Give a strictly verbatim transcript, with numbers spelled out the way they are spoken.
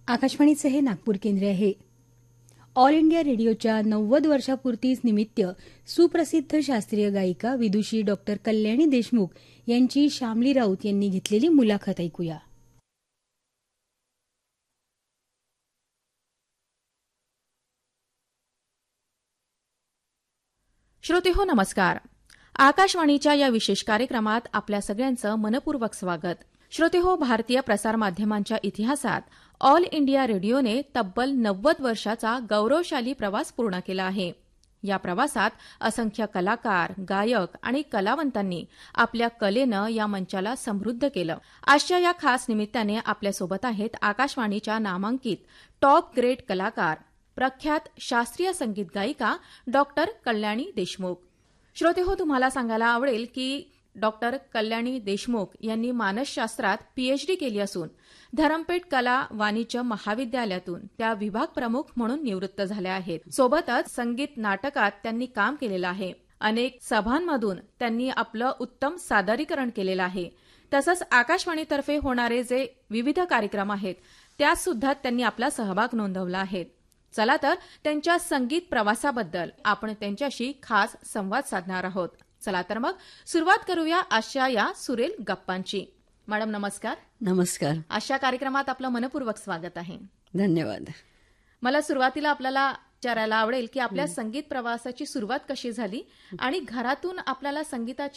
आकाशवाणीचे हे नागपूर केंद्र आहे. ऑल इंडिया रेडिओच्या नव्वद वर्षापूर्तीस निमित्त सुप्रसिद्ध शास्त्रीय गायिका विदुषी डॉक्टर कल्याणी देशमुख यांची श्यामली राऊत यांनी घेतलेली मुलाखत ऐकूया. श्रोतेहो नमस्कार. आकाशवाणीच्या या विशेष कार्यक्रमात आपल्या सगळ्यांचं मनपूर्वक स्वागत. श्रोतेहो, भारतीय प्रसारमाध्यमांच्या इतिहासात ऑल इंडिया रेडिओने तब्बल नव्वद वर्षाचा गौरवशाली प्रवास पूर्ण केला आहे. या प्रवासात असंख्य कलाकार, गायक आणि कलावंतांनी आपल्या कलेनं या मंचाला समृद्ध केलं. आजच्या या खास निमित्ताने आपल्यासोबत आहेत आकाशवाणीच्या नामांकित टॉप ग्रेड कलाकार, प्रख्यात शास्त्रीय संगीत गायिका डॉक्टर कल्याणी देशमुख. श्रोतेहो, तुम्हाला सांगायला आवडेल की डॉक्टर कल्याणी देशमुख यांनी मानसशास्त्रात पीएचडी केली असून धरमपेठ कला वाणिज्य महाविद्यालयातून त्या विभाग प्रमुख म्हणून निवृत्त झाल्या आहेत. सोबतच संगीत नाटकात त्यांनी काम केलेलं आहे. अनेक सभांमधून त्यांनी आपलं उत्तम सादरीकरण केलेलं आहे. तसंच आकाशवाणीतर्फे होणारे जे विविध कार्यक्रम आहेत त्यात सुद्धा त्यांनी आपला सहभाग नोंदवला आहे. चला तर त्यांच्या संगीत प्रवासाबद्दल आपण त्यांच्याशी खास संवाद साधणार आहोत. चला तर मग सुरुवात करूया आजच्या या सुरेल गप्पांची. मॅडम नमस्कार. नमस्कार. आजच्या कार्यक्रमात आपलं मनपूर्वक स्वागत आहे. धन्यवाद. मला सुरुवातीला आपल्याला विचारायला आवडेल की आपल्या संगीत प्रवासाची सुरुवात कशी झाली आणि घरातून आपल्याला संगीताची